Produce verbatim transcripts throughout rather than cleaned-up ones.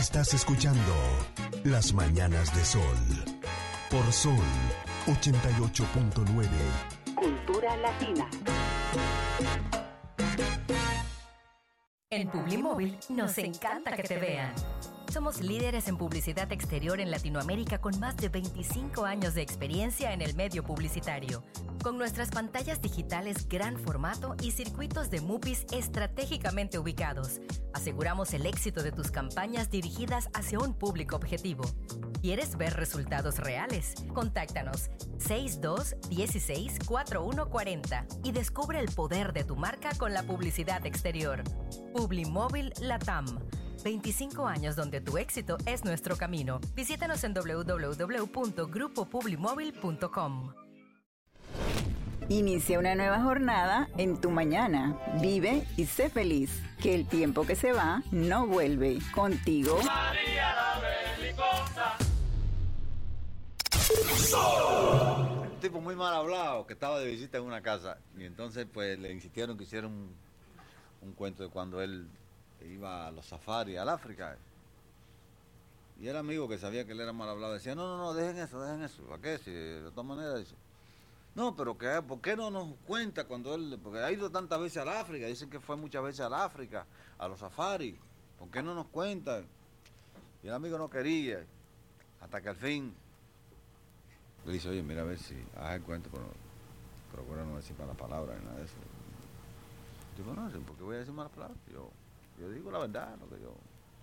Estás escuchando Las Mañanas de Sol por Sol ochenta y ocho punto nueve. Cultura Latina. En Publimóvil nos encanta que te vean. Somos líderes en publicidad exterior en Latinoamérica con más de veinticinco años de experiencia en el medio publicitario. Con nuestras pantallas digitales gran formato y circuitos de MUPIs estratégicamente ubicados, aseguramos el éxito de tus campañas dirigidas hacia un público objetivo. ¿Quieres ver resultados reales? Contáctanos seis dos uno seis cuatro uno cuatro cero y descubre el poder de tu marca con la publicidad exterior. Publimóvil Latam. veinticinco años donde tu éxito es nuestro camino. Visítanos en doble u doble u doble u punto grupo publimóvil punto com. Inicia una nueva jornada en tu mañana. Vive y sé feliz. Que el tiempo que se va no vuelve. Contigo. María la Belicosa. Un tipo muy mal hablado que estaba de visita en una casa y entonces pues le insistieron que hiciera un, un cuento de cuando él iba a los safaris, al África. Y el amigo que sabía que él era mal hablado decía, no, no, no, dejen eso, dejen eso. ¿Para qué? Si de todas maneras dice, no, pero que, ¿por qué no nos cuenta cuando él, porque ha ido tantas veces al África, dicen que fue muchas veces al África, a los safaris, ¿por qué no nos cuenta? Y el amigo no quería, hasta que al fin le dice, oye, mira a ver si haz el cuento, pero procura no decir malas palabras ni nada de eso. Digo, no, ¿por qué voy a decir malas palabras? Yo, yo digo la verdad, lo que yo...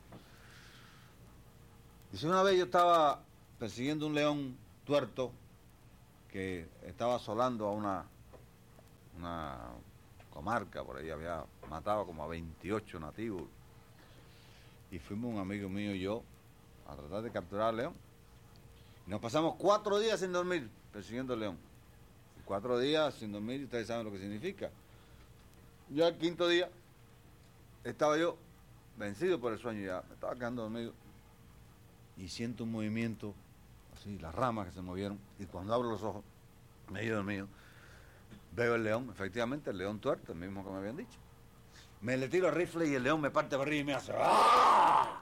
Dice, una vez yo estaba persiguiendo un león tuerto que estaba asolando a una, una comarca, por ahí había matado como a veintiocho nativos. Y fuimos un amigo mío y yo a tratar de capturar al león. Y nos pasamos cuatro días sin dormir persiguiendo al león. Y cuatro días sin dormir, ustedes saben lo que significa. Ya el quinto día estaba yo vencido por el sueño, ya me estaba quedando dormido. Y siento un movimiento, así, las ramas que se movieron. Y cuando abro los ojos, medio dormido, veo el león, efectivamente, el león tuerto, el mismo que me habían dicho. Me le tiro el rifle y el león me parte para arriba y me hace ¡ah!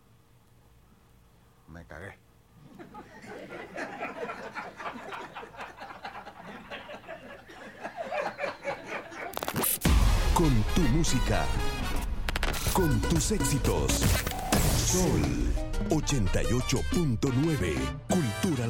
Me cagué. Con tu música, con tus éxitos. Sol ochenta y ocho punto nueve, Cultura